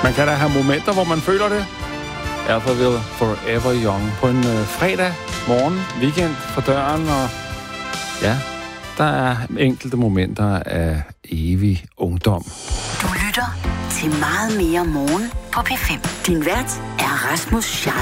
Man kan da have momenter, hvor man føler det. Alphaville Forever Young på en fredag morgen, weekend for døren, og ja, der er enkelte momenter af evig ungdom. Du lytter til Meget mere morgen på P5. Din vært er Rasmus Scharf.